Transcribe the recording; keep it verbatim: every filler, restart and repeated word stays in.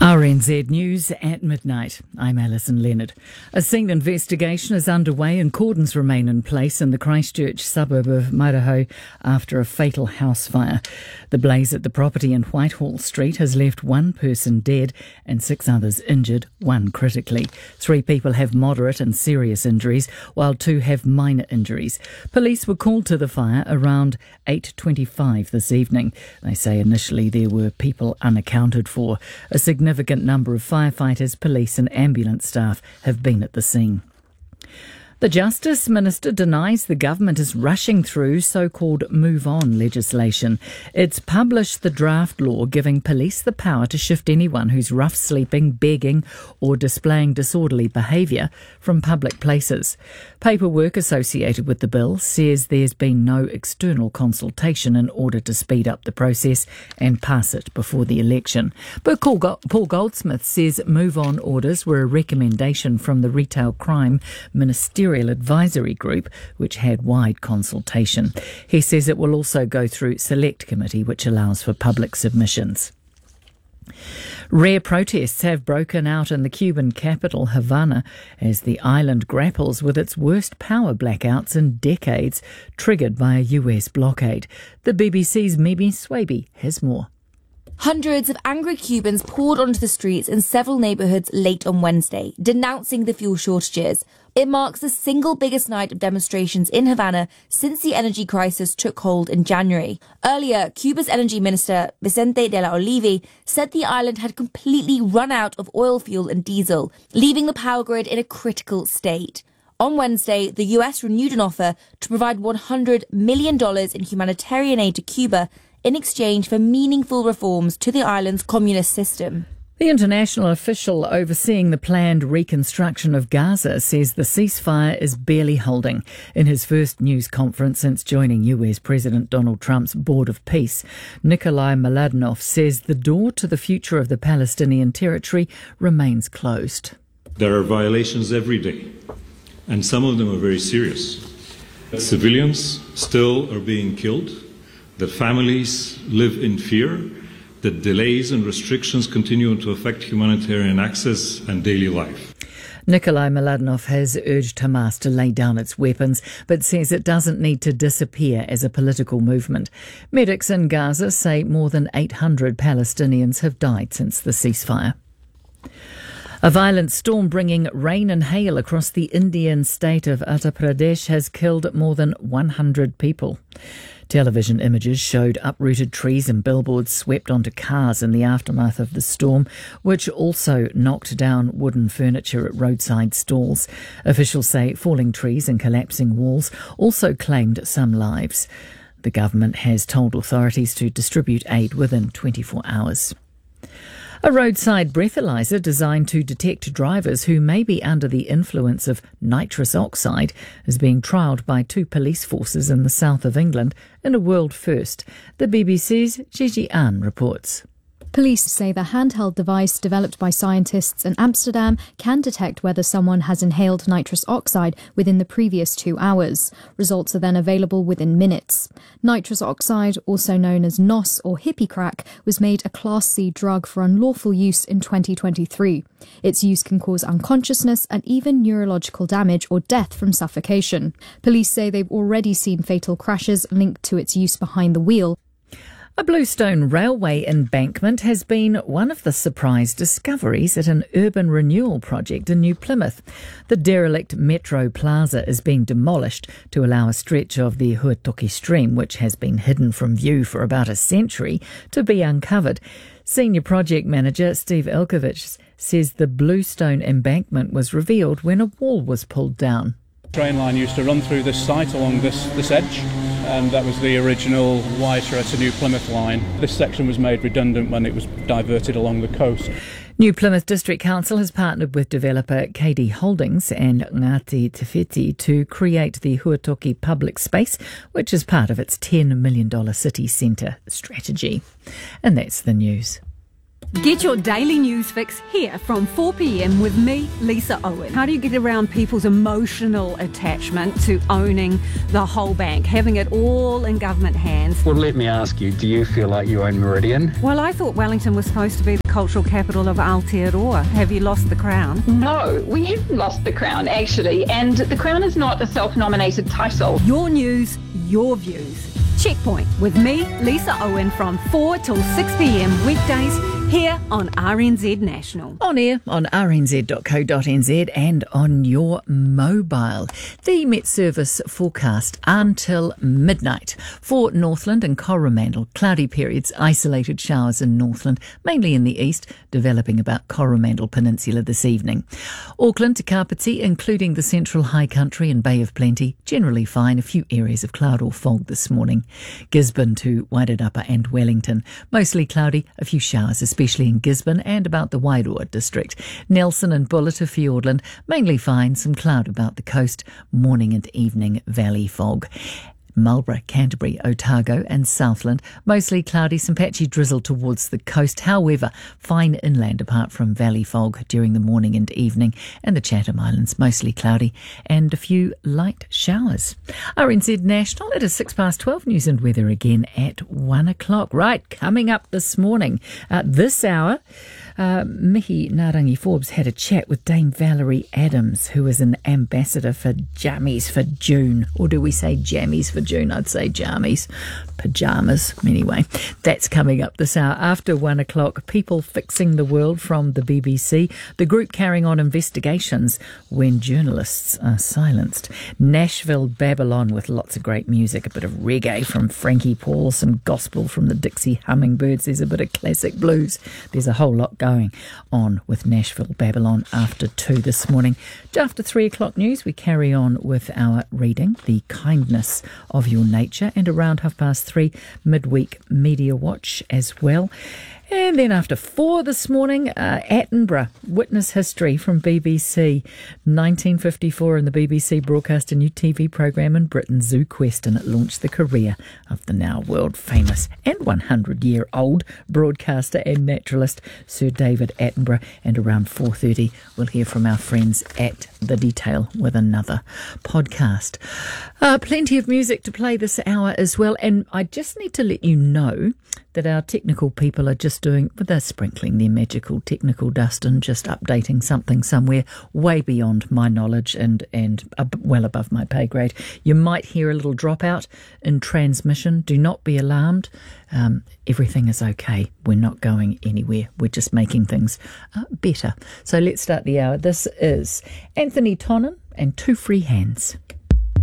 R N Z News at midnight. I'm Alison Leonard. A scene investigation is underway and cordons remain in place in the Christchurch suburb of Maraho after a fatal house fire. The blaze at the property in Whitehall Street has left one person dead and six others injured, one critically. Three people have moderate and serious injuries, while two have minor injuries. Police were called to the fire around eight twenty-five this evening. They say initially there were people unaccounted for. A significant number of firefighters, police and ambulance staff have been at the scene. The Justice Minister denies the government is rushing through so-called move-on legislation. It's published the draft law giving police the power to shift anyone who's rough sleeping, begging or displaying disorderly behaviour from public places. Paperwork associated with the bill says there's been no external consultation in order to speed up the process and pass it before the election. But Paul Goldsmith says move-on orders were a recommendation from the Retail Crime Ministerial Advisory Group, which had wide consultation. He says it will also go through Select Committee, which allows for public submissions. Rare protests have broken out in the Cuban capital, Havana, as the island grapples with its worst power blackouts in decades, triggered by a U S blockade. The B B C's Mimi Swaby has more. Hundreds of angry Cubans poured onto the streets in several neighbourhoods late on Wednesday, denouncing the fuel shortages. It marks the single biggest night of demonstrations in Havana since the energy crisis took hold in January. Earlier, Cuba's energy minister, Vicente de la Olive, said the island had completely run out of oil fuel and diesel, leaving the power grid in a critical state. On Wednesday, the U S renewed an offer to provide one hundred million dollars in humanitarian aid to Cuba in exchange for meaningful reforms to the island's communist system. The international official overseeing the planned reconstruction of Gaza says the ceasefire is barely holding. In his first news conference since joining U S President Donald Trump's Board of Peace, Nikolai Mladenov says the door to the future of the Palestinian territory remains closed. There are violations every day, and some of them are very serious. Civilians still are being killed, that families live in fear, that delays and restrictions continue to affect humanitarian access and daily life. Nikolai Mladenov has urged Hamas to lay down its weapons, but says it doesn't need to disappear as a political movement. Medics in Gaza say more than eight hundred Palestinians have died since the ceasefire. A violent storm bringing rain and hail across the Indian state of Uttar Pradesh has killed more than one hundred people. Television images showed uprooted trees and billboards swept onto cars in the aftermath of the storm, which also knocked down wooden furniture at roadside stalls. Officials say falling trees and collapsing walls also claimed some lives. The government has told authorities to distribute aid within twenty-four hours. A roadside breathalyzer designed to detect drivers who may be under the influence of nitrous oxide is being trialled by two police forces in the south of England in a world first. The B B C's Gigi Ann reports. Police say the handheld device developed by scientists in Amsterdam can detect whether someone has inhaled nitrous oxide within the previous two hours. Results are then available within minutes. Nitrous oxide, also known as N O S or hippie crack, was made a Class C drug for unlawful use in twenty twenty-three. Its use can cause unconsciousness and even neurological damage or death from suffocation. Police say they've already seen fatal crashes linked to its use behind the wheel. A Bluestone Railway embankment has been one of the surprise discoveries at an urban renewal project in New Plymouth. The derelict Metro Plaza is being demolished to allow a stretch of the Huatoki stream, which has been hidden from view for about a century, to be uncovered. Senior project manager Steve Elkovich says the Bluestone embankment was revealed when a wall was pulled down. The train line used to run through this site along this, this edge, and that was the original Whitehall to New Plymouth line. This section was made redundant when it was diverted along the coast. New Plymouth District Council has partnered with developer K D Holdings and Ngati Tefiti to create the Huatoki Public Space, which is part of its ten million dollars city centre strategy. And that's the news. Get your daily news fix here from four p.m. with me, Lisa Owen. How do you get around people's emotional attachment to owning the whole bank, having it all in government hands? Well, let me ask you, do you feel like you own Meridian? Well, I thought Wellington was supposed to be the cultural capital of Aotearoa. Have you lost the crown? No, we haven't lost the crown, actually, and the crown is not a self-nominated title. Your news, your views. Checkpoint with me, Lisa Owen, from four till six p.m. weekdays here on R N Z National. On air on r n z dot co dot n z and on your mobile. The Met Service forecast until midnight. For Northland and Coromandel, cloudy periods, isolated showers in Northland, mainly in the east, developing about Coromandel Peninsula this evening. Auckland to Kapiti, including the Central High Country and Bay of Plenty, generally fine, a few areas of cloud or fog this morning. Gisborne to Wairarapa and Wellington, mostly cloudy, a few showers, especially in Gisborne and about the Wairoa district. Nelson and Buller to Fiordland, mainly fine, some cloud about the coast, morning and evening valley fog. Marlborough, Canterbury, Otago and Southland, mostly cloudy, some patchy drizzle towards the coast. However, fine inland apart from valley fog during the morning and evening, and the Chatham Islands, mostly cloudy and a few light showers. R N Z National, it is six past twelve, news and weather again at one o'clock. Right, coming up this morning, at this hour, Uh, Mihi Narangi Forbes had a chat with Dame Valerie Adams, who is an ambassador for Jammies for June. Or do we say Jammies for June? I'd say Jammies. Pyjamas. Anyway, that's coming up this hour. After one o'clock, People Fixing the World from the B B C. The group carrying on investigations when journalists are silenced. Nashville Babylon with lots of great music. A bit of reggae from Frankie Paul, some gospel from the Dixie Hummingbirds. There's a bit of classic blues. There's a whole lot going on with Nashville Babylon after two this morning. After three o'clock news, we carry on with our reading, The Kindness of Your Nature, and around half past three, midweek media watch as well. And then after four this morning, uh, Attenborough, Witness History from B B C. nineteen fifty-four, and the B B C broadcast a new T V programme in Britain, Zoo Quest, and it launched the career of the now world-famous and one hundred year old broadcaster and naturalist Sir David Attenborough. And around four thirty, we'll hear from our friends at The Detail with another podcast. Uh, plenty of music to play this hour as well, and I just need to let you know that our technical people are just doing, but they're sprinkling their magical technical dust and just updating something somewhere way beyond my knowledge and, and ab- well above my pay grade. You might hear a little dropout in transmission. Do not be alarmed. Um, everything is okay. We're not going anywhere. We're just making things uh, better. So let's start the hour. This is Anthony Tonnan and Two Free Hands.